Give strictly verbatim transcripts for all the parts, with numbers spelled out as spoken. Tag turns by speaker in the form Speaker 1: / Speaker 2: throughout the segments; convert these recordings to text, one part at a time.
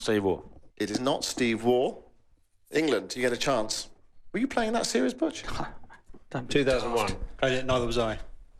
Speaker 1: Steve Waugh.
Speaker 2: It is not Steve Waugh. England, you get a chance. Were you playing that series, Butch?
Speaker 3: two thousand one.
Speaker 4: Played it, neither was I.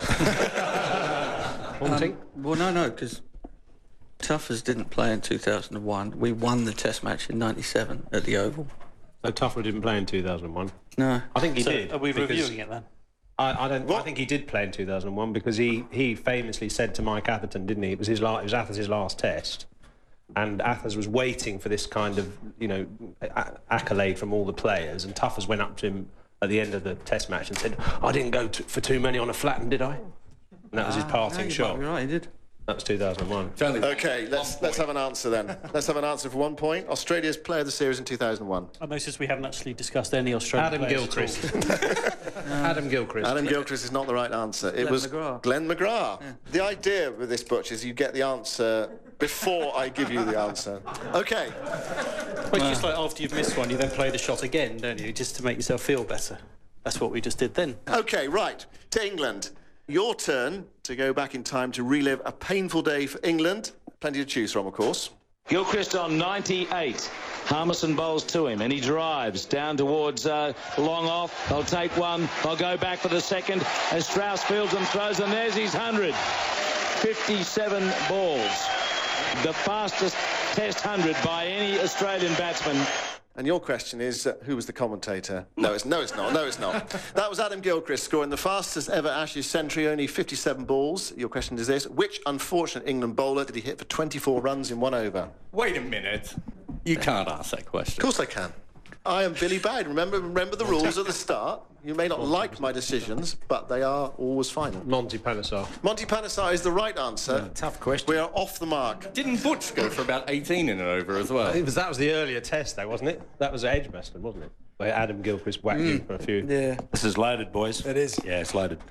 Speaker 3: Haunting?
Speaker 5: Um, well, no, no, because Tuffers didn't play in two thousand one. We won the Test match in ninety-seven at the Oval.
Speaker 3: So Tuffer didn't play in two thousand one.
Speaker 5: No.
Speaker 3: I think he
Speaker 4: So
Speaker 3: did.
Speaker 4: are we
Speaker 3: because
Speaker 4: reviewing it then?
Speaker 3: I, I don't.
Speaker 2: What?
Speaker 3: I think he did play in two thousand one because he, he famously said to Mike Atherton, didn't he? It was his la- it was Athers' last Test, and Athers was waiting for this kind of you know a- accolade from all the players, and Tuffers went up to him at the end of the Test match and said, "I didn't go to, for too many on a flatten, did I?" And that was his
Speaker 5: Ah,
Speaker 3: parting
Speaker 5: no, you
Speaker 3: shot.
Speaker 5: might be right, he did.
Speaker 3: That was two thousand one.
Speaker 2: Okay, let's let's have an answer then. Let's have an answer for one point. Australia's player of the series in two thousand one.
Speaker 4: I noticed we haven't actually discussed any Australian
Speaker 3: Adam
Speaker 4: players
Speaker 3: Gilchrist.
Speaker 4: at all.
Speaker 3: Adam Gilchrist.
Speaker 2: Adam Gilchrist is not the right answer. It
Speaker 5: Glenn
Speaker 2: was
Speaker 5: McGrath.
Speaker 2: Glenn McGrath. The idea with this, Butch, is you get the answer before I give you the answer. Okay.
Speaker 4: Well, it's just like after you've missed one, you then play the shot again, don't you, just to make yourself feel better. That's what we just did then.
Speaker 2: Okay, right. To England. Your turn to go back in time to relive a painful day for England. Plenty to choose from, of course.
Speaker 6: Gilchrist on ninety-eight. Harmison bowls to him and he drives down towards uh, long off. They'll take one. They'll go back for the second as Strauss fields and throws, and there's his one hundred. fifty-seven balls. The fastest Test one hundred by any Australian batsman.
Speaker 2: And your question is, uh, who was the commentator? No, it's no, it's not. No, it's not. That was Adam Gilchrist scoring the fastest ever Ashes century, only fifty-seven balls. Your question is this: which unfortunate England bowler did he hit for twenty-four runs in one over?
Speaker 1: Wait a minute. You can't ask that
Speaker 2: Of
Speaker 1: question.
Speaker 2: course I can. I am Billy Bowden. Remember, remember the rules at the start. You may not like my decisions, but they are always final.
Speaker 3: Monty Panesar.
Speaker 2: Monty Panesar is the right answer.
Speaker 1: Tough question.
Speaker 2: We are off the mark.
Speaker 1: Didn't Butch go for about eighteen in an over as well?
Speaker 3: It was, that was the earlier Test, though, wasn't it? That was Edgbaston, wasn't it? Where Adam Gilchrist whacked him for a few.
Speaker 5: Yeah.
Speaker 1: This is loaded, boys.
Speaker 7: It is.
Speaker 1: Yeah, it's loaded.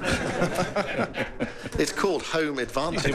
Speaker 2: It's called home advantage.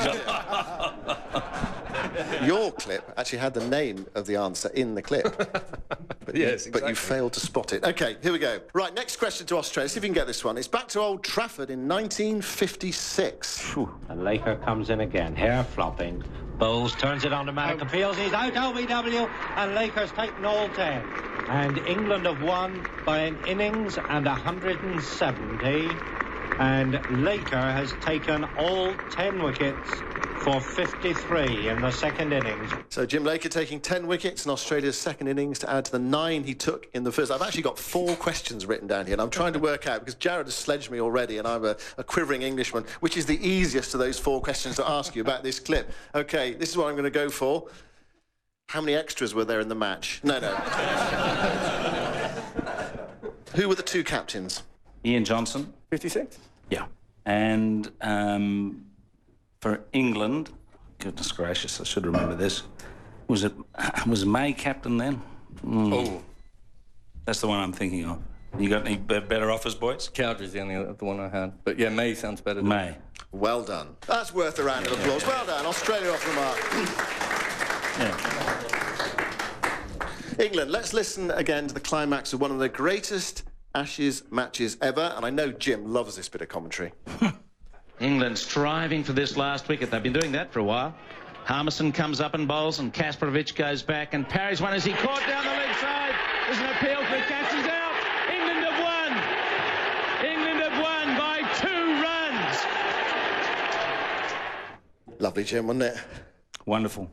Speaker 2: Your clip actually had the name of the answer in the clip. But
Speaker 3: Yes,
Speaker 2: you, But you
Speaker 3: exactly.
Speaker 2: failed to spot it. OK, here we go. Right, next question to Australia. See if you can get this one. It's back to Old Trafford in nineteen fifty-six.
Speaker 8: And Laker comes in again, hair flopping. Bowles turns it on to Malik Appeals. He's out, O B W, and Lakers taking all ten. And England have won by an innings and one hundred seventy. And Laker has taken all ten wickets for fifty-three in the second innings.
Speaker 2: So Jim Laker taking ten wickets in Australia's second innings to add to the nine he took in the first. I've actually got four questions written down here, and I'm trying to work out, because Jared has sledged me already, and I'm a, a quivering Englishman, which is the easiest of those four questions to ask you about this clip. OK, this is what I'm going to go for. How many extras were there in the match? No, no. Who were the two captains?
Speaker 1: Ian Johnson.
Speaker 7: fifty-six?
Speaker 1: Yeah. And um, for England, goodness gracious, I should remember this. Was it was May captain then? Mm.
Speaker 7: Oh.
Speaker 1: That's the one I'm thinking of. You got any be- better offers, boys?
Speaker 7: Cowdrey's the only the one I had. But yeah, May sounds better than
Speaker 1: May.
Speaker 2: Well done. That's worth a round of applause. Well done. Australia off the mark.
Speaker 1: Yeah.
Speaker 2: England, let's listen again to the climax of one of the greatest Ashes matches ever, and I know Jim loves this bit of commentary.
Speaker 6: England striving for this last wicket. They've been doing that for a while. Harmison comes up and bowls, and Kasparovich goes back and parries one as he caught down the leg side. There's an appeal for the catch. He's out. England have won. England have won by two runs.
Speaker 2: Lovely, Jim, wasn't it?
Speaker 1: Wonderful.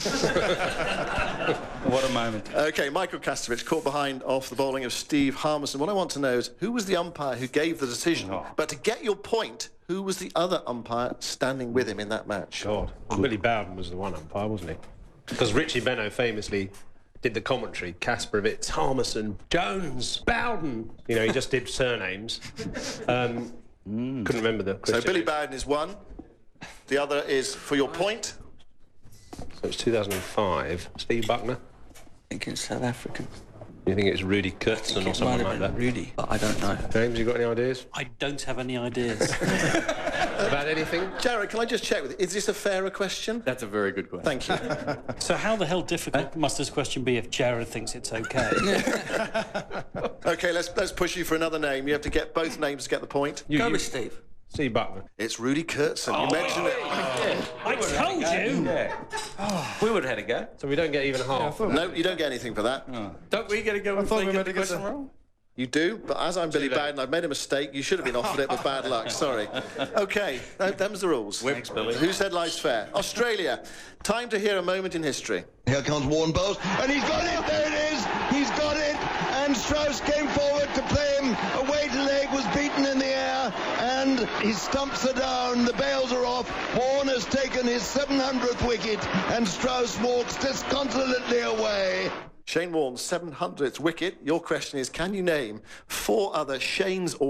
Speaker 1: What a moment.
Speaker 2: OK, Michael Kasparovich caught behind off the bowling of Steve Harmison. What I want to know is who was the umpire who gave the decision?
Speaker 1: Oh.
Speaker 2: But to get your point, who was the other umpire standing with him in that match?
Speaker 3: God. Billy Bowden was the one umpire, wasn't he? Because Richie Benno famously did the commentary. Kasparovich, Harmison, Jones, Bowden. You know, he just did surnames. Um, mm. Couldn't remember the
Speaker 2: So
Speaker 3: question.
Speaker 2: Billy Bowden is one. The other is, for your point...
Speaker 3: So it's two thousand five. Steve Buckner.
Speaker 5: Thinking South African.
Speaker 3: You think it's Rudy Kurtzen or
Speaker 5: It
Speaker 3: someone
Speaker 5: might
Speaker 3: like
Speaker 5: have
Speaker 3: that?
Speaker 5: been Rudy, but I don't know.
Speaker 3: James, you got any ideas
Speaker 4: I don't have any ideas.
Speaker 3: about anything?
Speaker 2: Jared, can I just check with you? Is this a fairer question?
Speaker 7: That's a very good question.
Speaker 2: Thank you.
Speaker 4: So how the hell difficult must this question be if Jared thinks it's OK?
Speaker 2: OK, let's, let's push you for another name. You have to get both names to get the point.
Speaker 5: Go with Steve.
Speaker 3: See Buckman.
Speaker 2: It's Rudy Kurtzen. You mentioned it.
Speaker 4: I told you.
Speaker 1: Yeah. We would have had a go.
Speaker 3: So we don't get even half.
Speaker 2: No, you don't get anything for that.
Speaker 4: Don't we get to go and
Speaker 7: thought
Speaker 4: play
Speaker 7: we
Speaker 4: get
Speaker 7: were
Speaker 4: the
Speaker 7: meant to
Speaker 4: question
Speaker 7: go
Speaker 4: wrong?
Speaker 2: You do, but as I'm Billy Bowden, I've made a mistake. You should have been offered it with bad luck. Sorry. OK, th- them's the rules.
Speaker 1: Thanks, Billy.
Speaker 2: Who said life's fair? Australia. Time to hear a moment in history.
Speaker 9: Here comes Warren Bowles, and he's got it. There it is. He's got it. And Strauss came forward to play him. A weight leg was beaten in the air, and his stumps are down. The bails are off. Warren has taken his seven hundredth wicket, and Strauss walks disconsolately away.
Speaker 2: Shane Warne's seven hundredth wicket. Your question is, can you name four other Shanes or